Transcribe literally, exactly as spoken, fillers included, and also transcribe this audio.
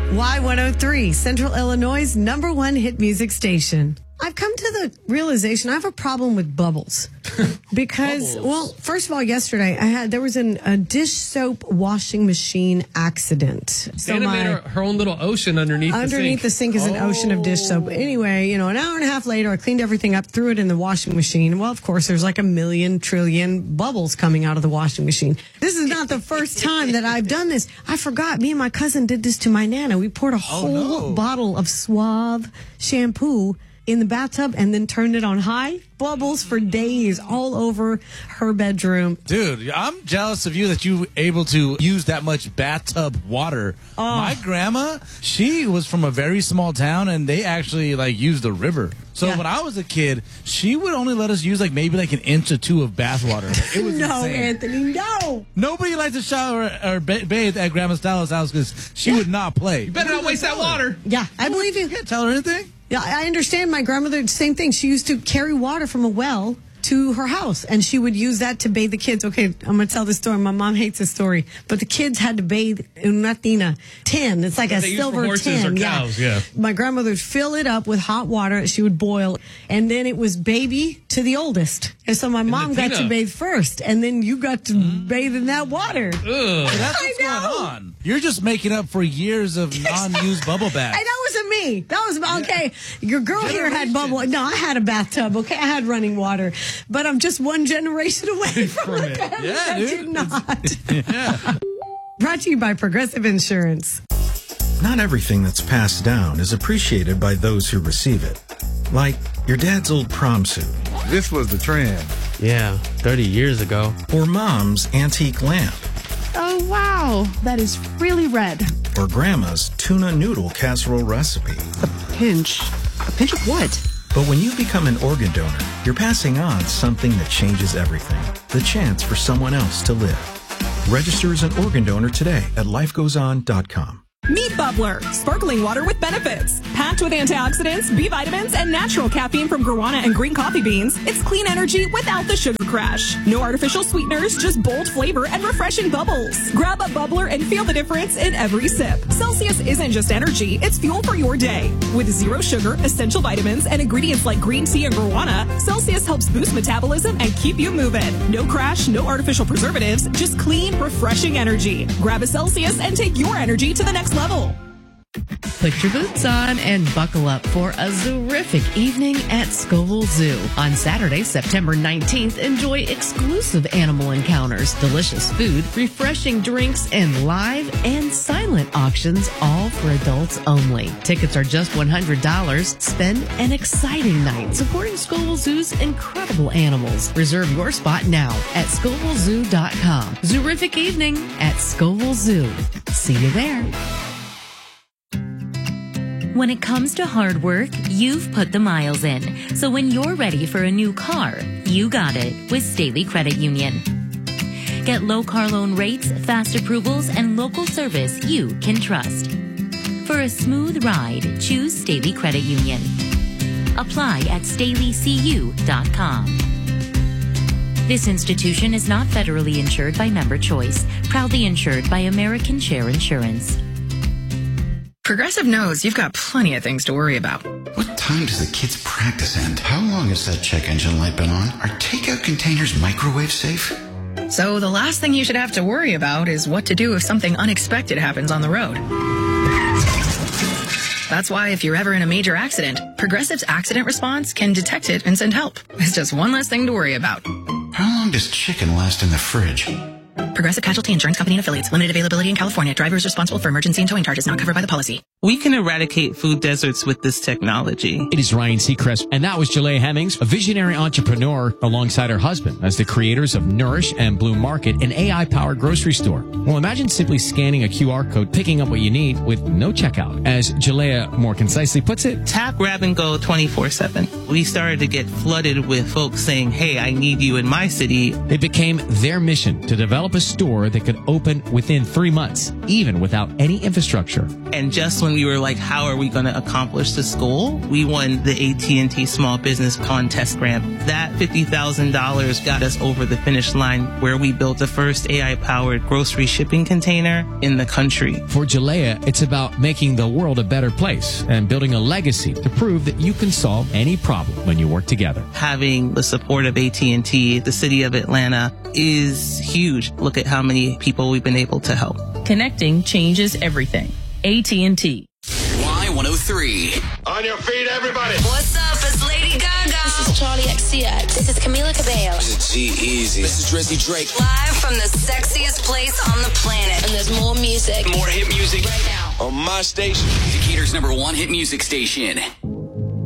Y one oh three, Central Illinois' number one hit music station. I've come to the realization I have a problem with bubbles. Because, bubbles. well, first of all, yesterday I had there was an, a dish soap washing machine accident. So Dana my, made her, her own little ocean underneath, underneath the sink. the sink is an oh. ocean of dish soap. Anyway, you know, an hour and a half later, I cleaned everything up, threw it in the washing machine. Well, of course, there's like a million trillion bubbles coming out of the washing machine. This is not the first time that I've done this. I forgot. Me and my cousin did this to my Nana. We poured a whole no. bottle of Suave shampoo in the bathtub and then turned it on high. Bubbles for days all over her bedroom. Dude, I'm jealous of you that you were able to use that much bathtub water. Oh. My grandma, she was from a very small town, and they actually, like, used the river. So Yeah. when I was a kid, she would only let us use, like, maybe, like, an inch or two of bath water. Like, it was No, insane. Anthony, no. Nobody liked to shower or ba- bathe at Grandma Stella's house because she would not play. You better not waste that water. Yeah, I believe you. You can't tell her anything. Yeah, I understand. My grandmother, same thing. She used to carry water from a well to her house, and she would use that to bathe the kids. Okay, I'm going to tell this story. My mom hates this story, but the kids had to bathe in una tina tin. It's like That a they use for silver horses tin. or cows, yeah. My grandmother would fill it up with hot water. She would boil, and then it was baby to the oldest. And so my mom got tina. to bathe first, and then you got to bathe in that water. Ugh. That's I what's know. going on. You're just making up for years of non-used bubble baths. And that wasn't me. That was, okay, your girl here had Generations. bubble. No, I had a bathtub, okay? I had running water. But I'm just one generation away from, From the it. family Yeah, that dude. did not. Yeah. Brought to you by Progressive Insurance. Not everything that's passed down is appreciated by those who receive it. Like your dad's old prom suit, This was the trend. Yeah, thirty years ago. or mom's antique lamp, Oh, wow. That is really red. or grandma's tuna noodle casserole recipe. Pinch. A pinch of what? But when you become an organ donor, you're passing on something that changes everything. The chance for someone else to live. Register as an organ donor today at life goes on dot com. Meet Bubbler, sparkling water with benefits. Packed with antioxidants, B vitamins, and natural caffeine from guarana and green coffee beans, it's clean energy without the sugar crash. No artificial sweeteners, just bold flavor and refreshing bubbles. Grab a Bubbler and feel the difference in every sip. Celsius isn't just energy, it's fuel for your day. With zero sugar, essential vitamins, and ingredients like green tea and guarana, Celsius helps boost metabolism and keep you moving. No crash, no artificial preservatives, just clean, refreshing energy. Grab a Celsius and take your energy to the next level. Put your boots on and buckle up for a terrific evening at Scoville Zoo. On Saturday, September nineteenth, enjoy exclusive animal encounters, delicious food, refreshing drinks, and live and silent auctions, all for adults only. Tickets are just one hundred dollars. Spend an exciting night supporting Scoville Zoo's incredible animals. Reserve your spot now at scoville zoo dot com. Terrific evening at Scoville Zoo. See you there. When it comes to hard work, you've put the miles in. So when you're ready for a new car, you got it with Staley Credit Union. Get low car loan rates, fast approvals, and local service you can trust. For a smooth ride, choose Staley Credit Union. Apply at staley c u dot com. This institution is not federally insured by Member Choice, proudly insured by American Share Insurance. Progressive knows you've got plenty of things to worry about. What time does the kids' practice end? How long has that check engine light been on? Are takeout containers microwave safe? So the last thing you should have to worry about is what to do if something unexpected happens on the road. That's why if you're ever in a major accident, Progressive's accident response can detect it and send help. It's just one less thing to worry about. How long does chicken last in the fridge? Progressive Casualty Insurance Company and Affiliates. Limited availability in California. Driver is responsible for emergency and towing charges not covered by the policy. We can eradicate food deserts with this technology. It is Ryan Seacrest, and that was Jalea Hemmings, a visionary entrepreneur alongside her husband as the creators of Nourish and Blue Market, an A I-powered grocery store. Well, imagine simply scanning a Q R code, picking up what you need with no checkout. As Jalea more concisely puts it, Tap, grab, and go twenty-four seven. We started to get flooded with folks saying, hey, I need you in my city. It became their mission to develop a store that could open within three months, even without any infrastructure. And just when when we were like, how are we going to accomplish this goal? We won the A T and T Small Business Contest Grant. That fifty thousand dollars got us over the finish line where we built the first A I-powered grocery shipping container in the country. For Jalea, it's about making the world a better place and building a legacy to prove that you can solve any problem when you work together. Having the support of A T and T, the city of Atlanta, is huge. Look at how many people we've been able to help. Connecting changes everything. A T and T. Y one oh three. On your feet, everybody. What's up? It's Lady Gaga. This is Charlie X C X. This is Camila Cabello. This is G-Eazy. This is Drizzy Drake. Live from the sexiest place on the planet. And there's more music. More hit music. Right now. On my station. Decatur's number one hit music station.